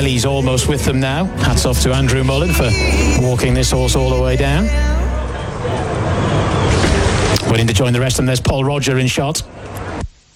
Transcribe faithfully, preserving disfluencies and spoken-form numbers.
Ellie's almost with them now. Hats off to Andrew Mullen for walking this horse all the way down. Waiting to join the rest of them, there's Paul Roger in shot.